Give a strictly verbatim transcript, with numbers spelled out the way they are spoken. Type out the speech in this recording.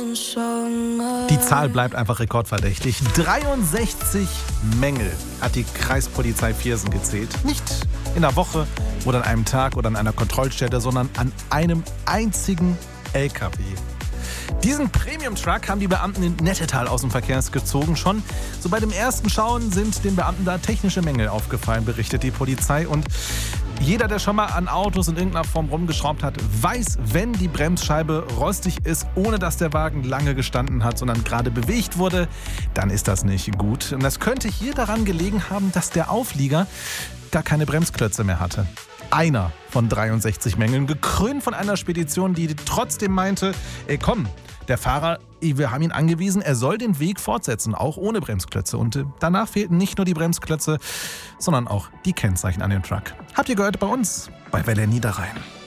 Die Zahl bleibt einfach rekordverdächtig. dreiundsechzig Mängel hat die Kreispolizei Viersen gezählt. Nicht in einer Woche oder an einem Tag oder an einer Kontrollstelle, sondern an einem einzigen L K W. Diesen Premium-Truck haben die Beamten in Nettetal aus dem Verkehr gezogen. Schon so bei dem ersten Schauen sind den Beamten da technische Mängel aufgefallen, berichtet die Polizei. Und jeder, der schon mal an Autos in irgendeiner Form rumgeschraubt hat, weiß, wenn die Bremsscheibe rostig ist, ohne dass der Wagen lange gestanden hat, sondern gerade bewegt wurde, dann ist das nicht gut. Und das könnte hier daran gelegen haben, dass der Auflieger gar keine Bremsklötze mehr hatte. Einer von dreiundsechzig Mängeln, gekrönt von einer Spedition, die trotzdem meinte, ey komm, der Fahrer, wir haben ihn angewiesen, er soll den Weg fortsetzen, auch ohne Bremsklötze. Und danach fehlten nicht nur die Bremsklötze, sondern auch die Kennzeichen an dem Truck. Habt ihr gehört bei uns bei Welle Niederrhein.